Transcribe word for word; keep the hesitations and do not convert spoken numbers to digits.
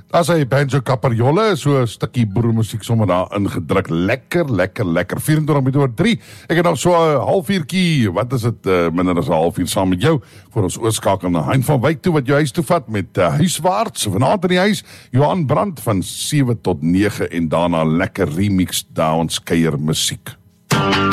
As hy Banjo Capriola, so 'n stukkie boeremusiek sommer daar ingedruk. Lekker, lekker, lekker. vyf en twintig minute oor drie. Ek het nog so 'n halfuurtjie, wat is dit, uh, minder as 'n halfuur saam met jou, voor ons oorskakel na Hein van Wyk toe, wat jou huis toe vat met uh, Huiswaarts, vanaand in die huis, Johan Brandt van sewe tot nege en daarna lekker remix downs kuier musiek.